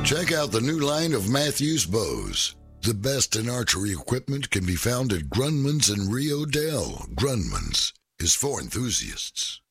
Check out the new line of Matthews bows. The best in archery equipment can be found at Grunman's in Rio Dale. Grunman's is for enthusiasts.